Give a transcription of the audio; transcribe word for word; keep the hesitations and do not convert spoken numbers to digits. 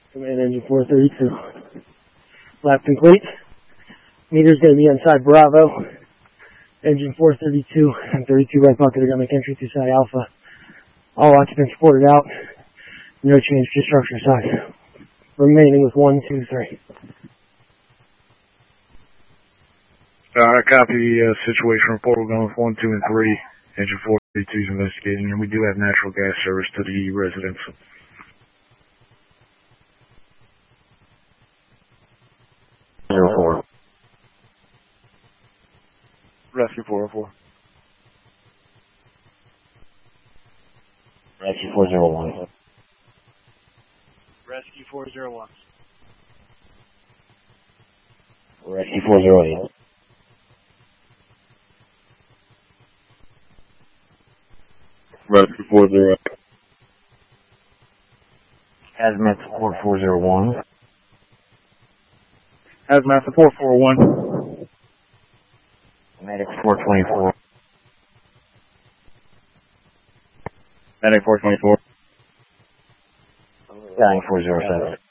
Command engine four thirty-two. Lap complete. Meter's going to be inside Bravo. Engine four thirty-two and thirty-two right bucket are going to make entry to side Alpha. All occupants reported out. No change to structure side. Remaining with one, two, three. Uh, I copy the uh, situation report. We're going with one, two, and three. Engine four thirty-two is investigating, and we do have natural gas service to the residents. Zero four. Rescue four oh four. Rescue four zero one. Rescue four zero one. Rescue four zero eight. Rescue four zero eight. Hazmat support four zero one. Hazmat support four oh one. Medic four twenty-four. Medic four twenty-four. Dying four zero seven.